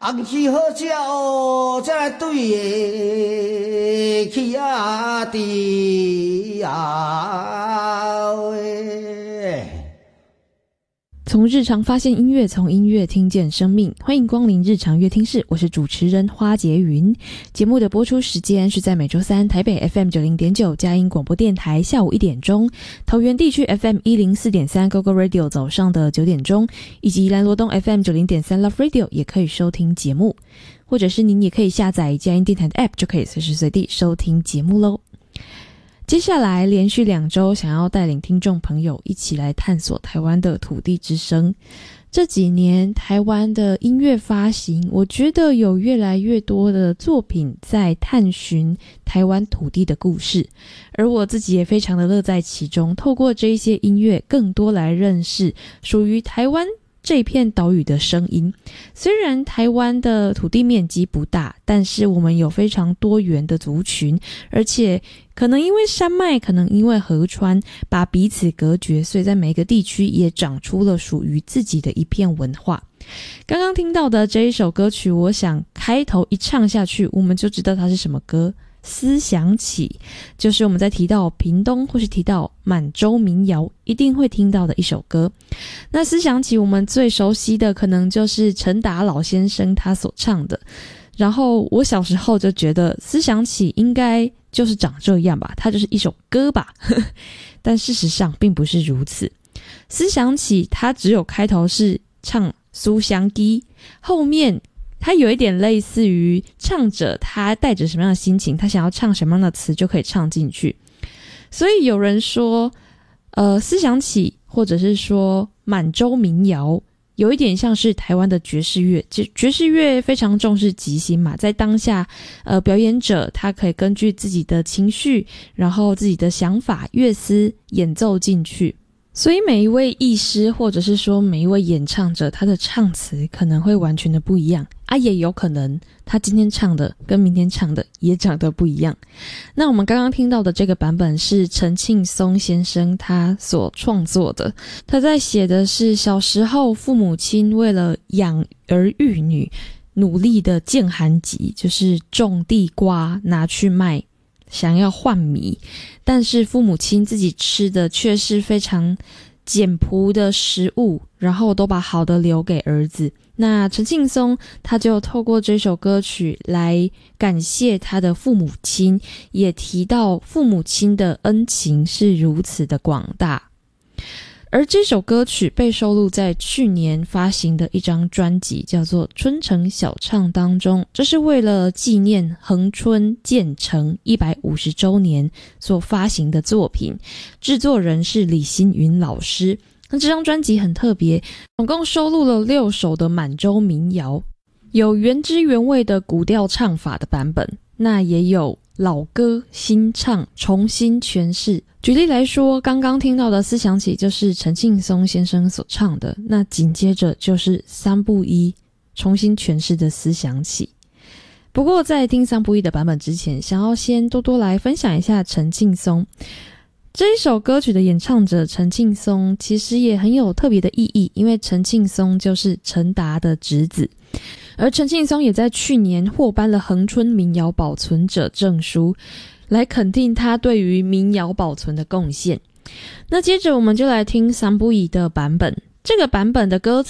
红旗好食哦，才来对的去啊滴啊喂。 从日常发现音乐，从音乐听见生命。欢迎光临日常乐听室，我是主持人花洁云。节目的播出时间是在每周三台北 FM90.9 佳音广播电台下午1点钟，桃园地区 FM104.3 GoGo Radio 早上的9点钟，以及兰罗东 FM90.3 Love Radio 也可以收听节目，或者是您也可以下载佳音电台的 App， 就可以随时随地收听节目咯。接下来连续2周想要带领听众朋友一起来探索台湾的土地之声。这几年台湾的音乐发行，我觉得有越来越多的作品在探寻台湾土地的故事，而我自己也非常的乐在其中，透过这些音乐更多来认识属于台湾这片岛屿的声音。虽然台湾的土地面积不大，但是我们有非常多元的族群，而且可能因为山脉，可能因为河川把彼此隔绝，所以在每个地区也长出了属于自己的一片文化。刚刚听到的这一首歌曲，我想开头一唱下去，我们就知道它是什么歌。思想起，就是我们在提到屏东或是提到满洲民谣一定会听到的一首歌。那思想起我们最熟悉的可能就是陈达老先生他所唱的，然后我小时候就觉得思想起应该就是长这样吧，它就是一首歌吧但事实上并不是如此。思想起它只有开头是唱苏香基，后面它有一点类似于唱者他带着什么样的心情，他想要唱什么样的词就可以唱进去。所以有人说思想起或者是说满洲民谣有一点像是台湾的爵士乐，爵士乐非常重视即兴嘛，在当下表演者他可以根据自己的情绪，然后自己的想法乐思演奏进去。所以每一位艺师或者是说每一位演唱者，他的唱词可能会完全的不一样啊，也有可能他今天唱的跟明天唱的也长得不一样。那我们刚刚听到的这个版本是陈庆松先生他所创作的，他在写的是小时候父母亲为了养儿育女努力的建寒集，就是种地瓜拿去卖想要换米，但是父母亲自己吃的却是非常简朴的食物，然后都把好的留给儿子。那陈庆松他就透过这首歌曲来感谢他的父母亲，也提到父母亲的恩情是如此的广大。而这首歌曲被收录在去年发行的一张专辑叫做《春城小唱》当中，这是为了纪念恒春建成150周年所发行的作品，制作人是李星云老师。那这张专辑很特别，总共收录了6首的满洲民谣，有原汁原味的古调唱法的版本，那也有老歌新唱重新诠释。举例来说，刚刚听到的思想起就是陈庆松先生所唱的，那紧接着就是3部1重新诠释的思想起。不过在听3部1的版本之前，想要先多多来分享一下陈庆松这一首歌曲的演唱者。陈庆松其实也很有特别的意义，因为陈庆松就是陈达的侄子，而陈庆松也在去年获颁了恒春民谣保存者证书，来肯定他对于民谣保存的贡献。那接着我们就来听3部1的版本，这个版本的歌词